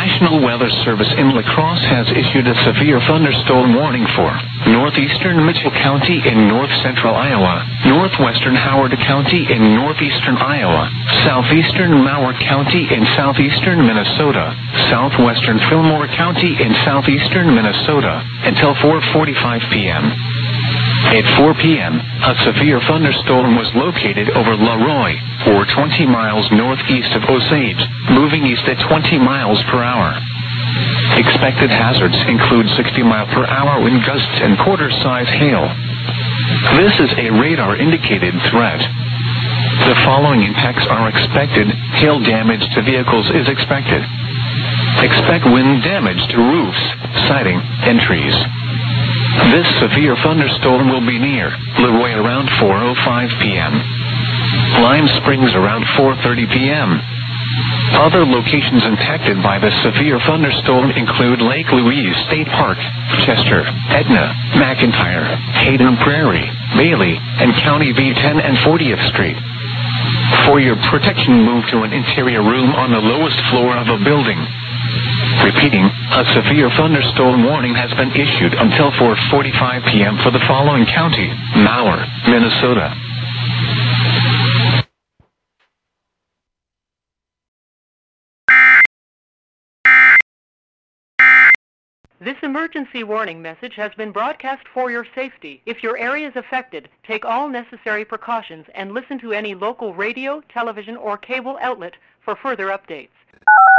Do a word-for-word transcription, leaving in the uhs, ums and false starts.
National Weather Service in La Crosse has issued a severe thunderstorm warning for northeastern Mitchell County in north-central Iowa, northwestern Howard County in northeastern Iowa, southeastern Mower County in southeastern Minnesota, southwestern Fillmore County in southeastern Minnesota, until four forty-five p.m. At four p.m., a severe thunderstorm was located over Leroy, or twenty miles northeast of Osage, moving east at twenty miles per hour. Expected hazards include sixty mile per hour wind gusts and quarter-size hail. This is a radar-indicated threat. The following impacts are expected. Hail damage to vehicles is expected. Expect wind damage to roofs, siding, and trees. This severe thunderstorm will be near Leroy around four oh five p.m. Lime Springs around four thirty p.m. Other locations impacted by the severe thunderstorm include Lake Louise State Park, Chester, Edna, McIntyre, Hayden Prairie, Bailey, and County V ten and fortieth Street. For your protection, move to an interior room on the lowest floor of a building. Repeating, a severe thunderstorm warning has been issued until four forty-five p.m. for the following county: Mower, Minnesota. This emergency warning message has been broadcast for your safety. If your area is affected, take all necessary precautions and listen to any local radio, television, or cable outlet for further updates.